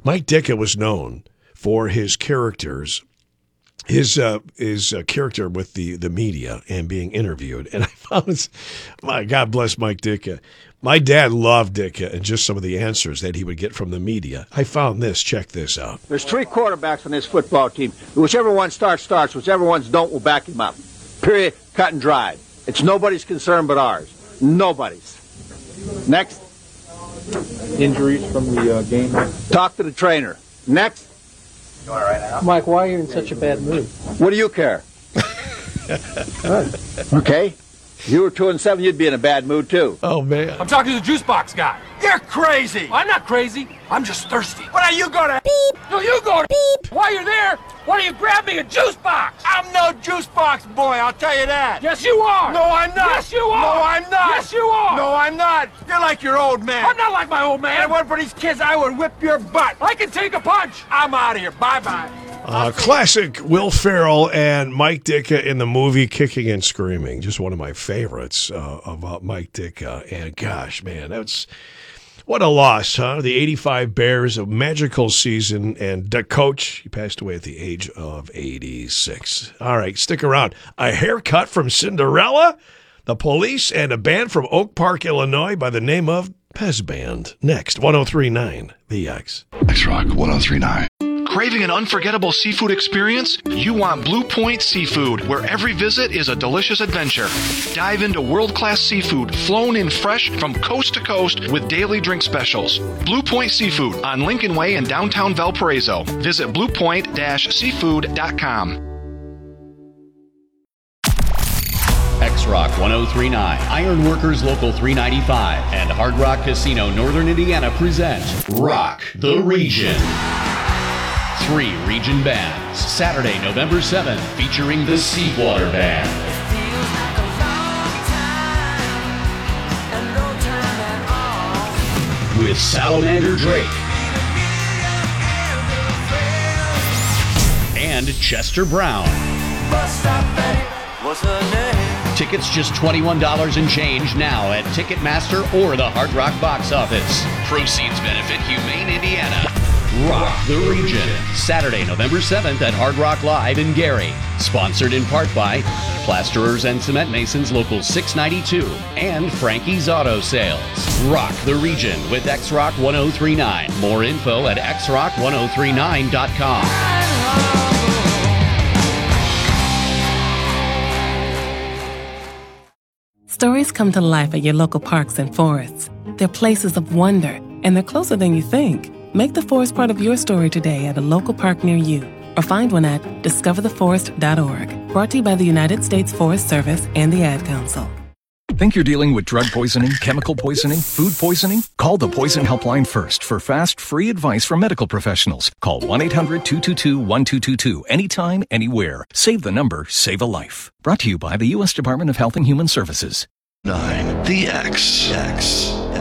Mike Ditka was known for his characters, his character with the media and being interviewed. And I found, my God bless Mike Ditka. My dad loved Ditka and just some of the answers that he would get from the media. I found this. Check this out. There's 3 quarterbacks on this football team. Whichever one starts. Whichever ones don't, we'll back him up. Period. Cut and dried. It's nobody's concern but ours. Nobody's. Next. Injuries from the game? Talk to the trainer. Next. You all right now? Mike, why are you in such a bad mood? What do you care? Okay. If you were 2-7, you'd be in a bad mood, too. Oh, man. I'm talking to the juice box guy. You're crazy. I'm not crazy. I'm just thirsty. What are you going to... Beep. No, you go to beep. While you're there, why don't you grab me a juice box? I'm no juice box boy, I'll tell you that. Yes, you are. No, I'm not. Yes, you are. No, I'm not. Yes, you are. No, I'm not. You're like your old man. I'm not like my old man. If it weren't for these kids, I would whip your butt. I can take a punch. I'm out of here. Bye-bye. Classic Will Ferrell and Mike Ditka in the movie Kicking and Screaming. Just one of my favorites about Mike Ditka. And gosh, man, what a loss, huh? The 85 Bears, a magical season. And the coach, he passed away at the age of 86. All right, stick around. A haircut from Cinderella, the Police, and a band from Oak Park, Illinois by the name of Pez Band. Next, 103.9 The X. X-Rock 103.9. Craving an unforgettable seafood experience? You want Blue Point Seafood, where every visit is a delicious adventure. Dive into world-class seafood, flown in fresh from coast to coast with daily drink specials. Blue Point Seafood on Lincoln Way in downtown Valparaiso. Visit bluepoint-seafood.com. X-Rock 103.9, Ironworkers Local 395, and Hard Rock Casino Northern Indiana present Rock the Region. 3 region bands. Saturday, November 7th, featuring the Seawater Band. With Salamander Drake. And Chester Brown. Tickets just $21 and change now at Ticketmaster or the Hard Rock box office. Proceeds benefit Humane Indiana. Rock the Region. Saturday, November 7th at Hard Rock Live in Gary. Sponsored in part by Plasterers and Cement Masons Local 692 and Frankie's Auto Sales. Rock the Region with X-Rock 103.9. More info at xrock1039.com. Stories come to life at your local parks and forests. They're places of wonder, and they're closer than you think. Make the forest part of your story today at a local park near you, or find one at discovertheforest.org. Brought to you by the United States Forest Service and the Ad Council. Think you're dealing with drug poisoning, chemical poisoning, food poisoning? Call the Poison Helpline first for fast, free advice from medical professionals. Call 1-800-222-1222 anytime, anywhere. Save the number, save a life. Brought to you by the U.S. Department of Health and Human Services. 9. The X.